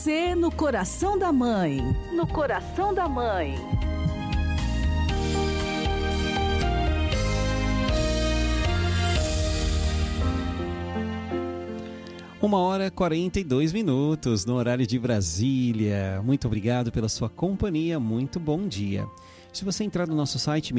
você no coração da mãe. No coração da mãe. 1h42 no horário de Brasília. Muito obrigado pela sua companhia, muito bom dia. Se você entrar no nosso site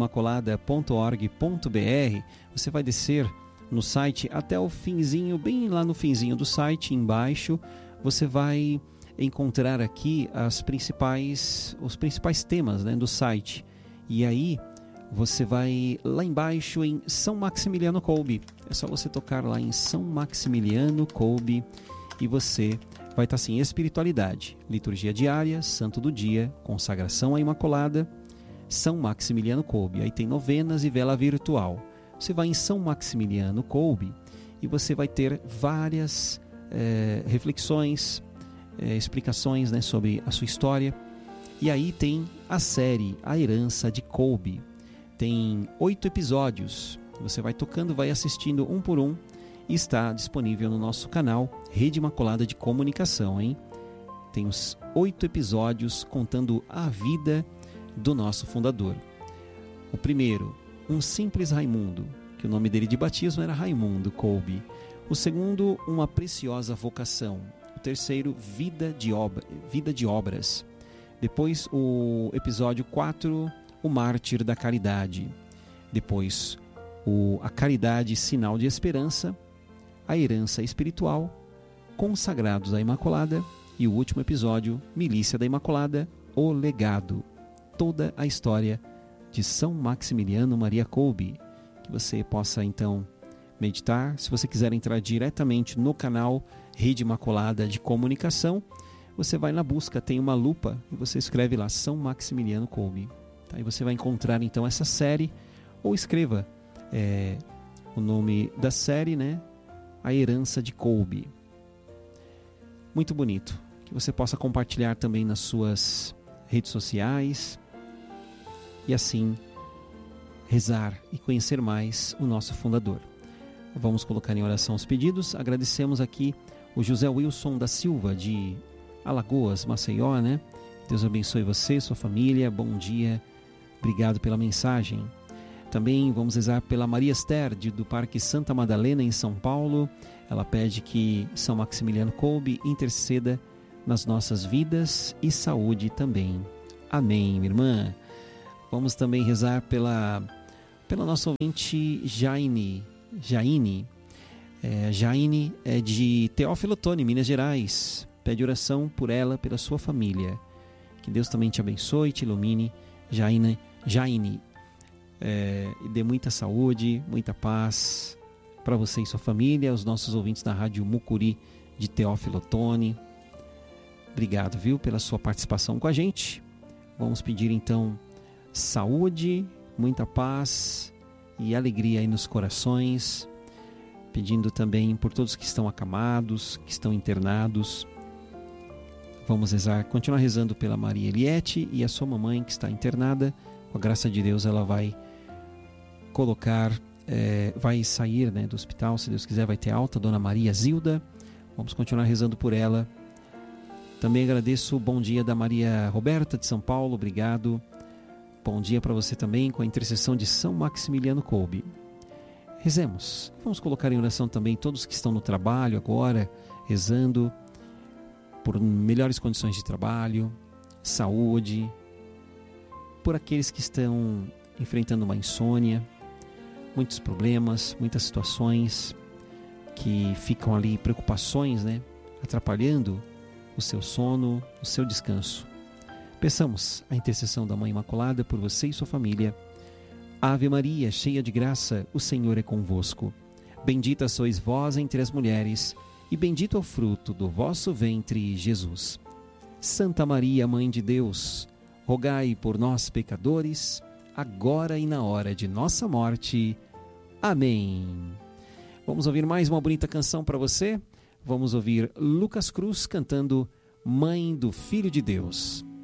miliciadaimaculada.org.br, você vai descer no site até o finzinho, bem lá no finzinho do site, embaixo, você vai encontrar aqui os principais temas, né, do site. E aí você vai lá embaixo em São Maximiliano Kolbe. É só você tocar lá em São Maximiliano Kolbe e você vai estar assim: espiritualidade, liturgia diária, santo do dia, consagração à Imaculada, São Maximiliano Kolbe. Aí tem novenas e vela virtual. Você vai em São Maximiliano Kolbe e você vai ter várias reflexões, explicações, né, sobre a sua história. E aí tem a série A Herança de Kolbe. Tem 8 episódios. Você vai tocando, vai assistindo um por um e está disponível no nosso canal Rede Imaculada de Comunicação, hein? Tem os 8 episódios contando a vida do nosso fundador. O primeiro, um simples Raimundo, que o nome dele de batismo era Raimundo Kolbe. O segundo, uma preciosa vocação. O terceiro, vida de obras. Depois, o episódio 4, o mártir da caridade. Depois, a caridade, sinal de esperança. A herança espiritual. Consagrados à Imaculada. E o último episódio, Milícia da Imaculada, o legado. Toda a história de São Maximiliano Maria Kolbe. Que você possa então meditar. Se você quiser entrar diretamente no canal Rede Imaculada de Comunicação, você vai na busca, tem uma lupa e você escreve lá São Maximiliano Kolbe. Aí você vai encontrar então essa série, ou escreva o nome da série, né? A Herança de Kolbe. Muito bonito. Que você possa compartilhar também nas suas redes sociais e assim rezar e conhecer mais o nosso fundador. Vamos colocar em oração os pedidos. Agradecemos aqui o José Wilson da Silva, de Alagoas, Maceió, né? Deus abençoe você, sua família, bom dia, obrigado pela mensagem. Também vamos rezar pela Maria Esther, do Parque Santa Madalena, em São Paulo. Ela pede que São Maximiliano Kolbe interceda nas nossas vidas e saúde também. Amém, minha irmã. Vamos também rezar pela nossa ouvinte Jaine. Jaine é de Teófilo Otoni, Minas Gerais. Pede oração por ela, pela sua família. Que Deus também te abençoe, te ilumine, Jaine, e dê muita saúde, muita paz para você e sua família, os nossos ouvintes da Rádio Mucuri de Teófilo Otoni. Obrigado, viu, pela sua participação com a gente. Vamos pedir então saúde, muita paz e alegria aí nos corações, pedindo também por todos que estão acamados, que estão internados. Vamos rezar, continuar rezando pela Maria Eliette e a sua mamãe que está internada. Com a graça de Deus ela vai vai sair, né, do hospital, se Deus quiser vai ter alta, Dona Maria Zilda. Vamos continuar rezando por ela. Também agradeço o bom dia da Maria Roberta de São Paulo, obrigado. Bom dia para você também, com a intercessão de São Maximiliano Kolbe. Rezemos. Vamos colocar em oração também todos que estão no trabalho agora, rezando por melhores condições de trabalho, saúde, por aqueles que estão enfrentando uma insônia, muitos problemas, muitas situações que ficam ali, preocupações, né, atrapalhando o seu sono, o seu descanso. Peçamos a intercessão da Mãe Imaculada por você e sua família. Ave Maria, cheia de graça, o Senhor é convosco. Bendita sois vós entre as mulheres, e bendito é o fruto do vosso ventre, Jesus. Santa Maria, Mãe de Deus, rogai por nós, pecadores, agora e na hora de nossa morte. Amém. Vamos ouvir mais uma bonita canção para você. Vamos ouvir Lucas Cruz cantando Mãe do Filho de Deus.